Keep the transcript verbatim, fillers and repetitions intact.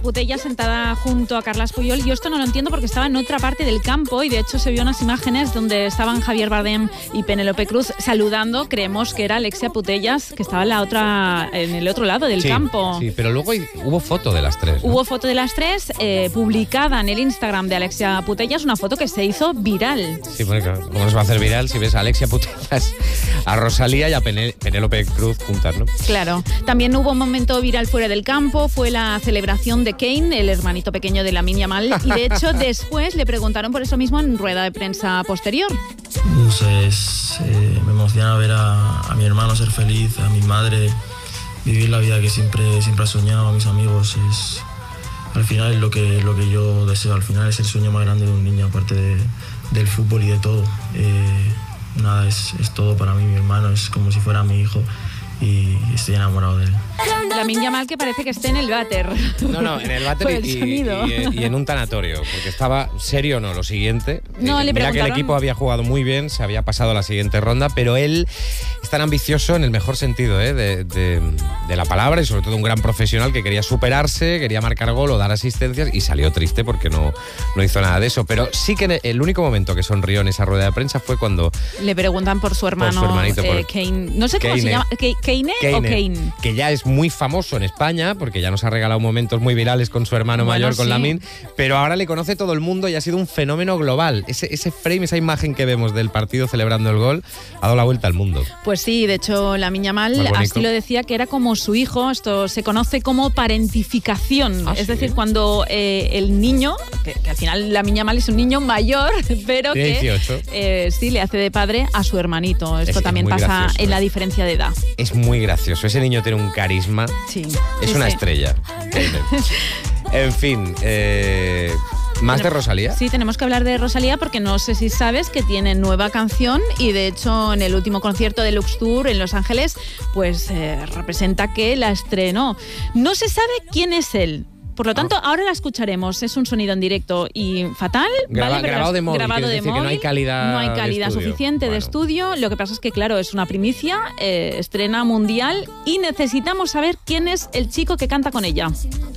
Putellas sentada junto a Carles Puyol. Yo esto no lo entiendo porque estaba en otra parte del campo y de hecho se vio unas imágenes donde estaban Javier Bardem y Penélope Cruz saludando. Creemos que era Alexia Putellas, que estaba en, la otra, en el otro lado del sí, campo. Sí, pero luego hubo foto de las tres, ¿no? Hubo foto de las tres eh, publicada en el Instagram de Alexia Putellas, una foto que se hizo viral. Sí, bueno, claro, ¿cómo nos va a hacer viral si ves a Alexia Putellas, a Rosalía y a Pené- Penélope Cruz juntas, ¿no? Claro. También hubo un momento viral fuera del campo, fue la celebración de Kane, el hermanito pequeño de Lamine Yamal, y de hecho después le preguntaron por eso mismo en rueda de prensa posterior. No sé, es, eh, me emociona ver a, a mi hermano ser feliz, a mi madre vivir la vida que siempre, siempre ha soñado, a mis amigos. Es, al final es lo que, lo que yo deseo, al final es el sueño más grande de un niño, aparte de, del fútbol y de todo. Eh, nada, es, es todo para mí, mi hermano, es como si fuera mi hijo y estoy enamorado de él. Lamine Yamal que parece que esté en el váter. No, no, en el váter Por el y, sonido. y, y en un tanatorio, porque estaba serio o no, lo siguiente. No, eh, le mira que el preguntaron- equipo había jugado muy bien, se había pasado a la siguiente ronda, pero él es tan ambicioso en el mejor sentido ¿eh? de, de, de la palabra y sobre todo un gran profesional que quería superarse, quería marcar gol o dar asistencias y salió triste porque no, no hizo nada de eso. Pero sí que el único momento que sonrió en esa rueda de prensa fue cuando... Le preguntan por su hermano, Por su hermanito, por- eh, Kane. No sé cómo Kane. se llama. Ke- ¿Kane o Kane? que ya es muy famoso en España, porque ya nos ha regalado momentos muy virales con su hermano Bueno, mayor, con sí. Lamine, pero ahora le conoce todo el mundo y ha sido un fenómeno global. Ese, ese frame, esa imagen que vemos del partido celebrando el gol, ha dado la vuelta al mundo. Pues sí, de hecho Lamine Yamal Muy bonito. así lo decía, que era como su hijo. Esto se conoce como parentificación. Ah, es ¿sí? decir, cuando eh, el niño, que, que al final Lamine Yamal es un niño mayor, pero Tiene que dieciocho. eh, sí le hace de padre a su hermanito. Esto Es- es también muy pasa gracioso, en la ¿eh? diferencia de edad. Es muy gracioso. Ese niño tiene un carisma. Sí. Es Sí, una sí. estrella. En fin, eh, ¿más de Tenemos- Rosalía? Sí, tenemos que hablar de Rosalía porque no sé si sabes que tiene nueva canción y de hecho en el último concierto de Lux Tour en Los Ángeles pues eh, representa que la estrenó. No se sabe quién es él. Por lo tanto, ahora la escucharemos. Es un sonido en directo y fatal. Graba- ¿vale? Pero grabado las- de móvil, grabado quiere de decir que no hay móvil. calidad No hay de calidad estudio. suficiente de Bueno. estudio. Lo que pasa es que, claro, es una primicia, eh, estrena mundial y necesitamos saber quién es el chico que canta con ella.